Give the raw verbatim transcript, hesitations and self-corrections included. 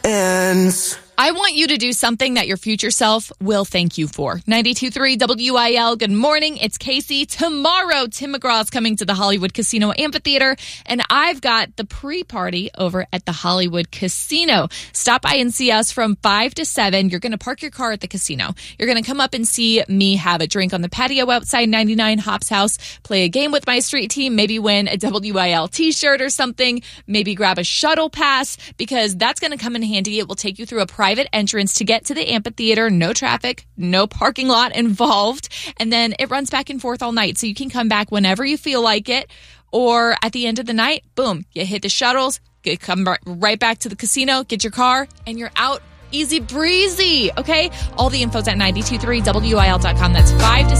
ends. I want you to do something that your future self will thank you for. ninety-two point three W I L, good morning. It's Casey. Tomorrow, Tim McGraw is coming to the Hollywood Casino Amphitheater, and I've got the pre-party over at the Hollywood Casino. Stop by and see us from five to seven. You're going to park your car at the casino. You're going to come up and see me have a drink on the patio outside ninety-nine Hops House, play a game with my street team, maybe win a W I L t-shirt or something, maybe grab a shuttle pass, because that's going to come in handy. It will take you through a private private entrance to get to the amphitheater. No traffic, no parking lot involved. And then it runs back and forth all night. So you can come back whenever you feel like it. Or at the end of the night, boom, you hit the shuttles, you come right back to the casino, get your car, and you're out easy breezy. Okay? All the info's at nine two three W I L dot com. That's five to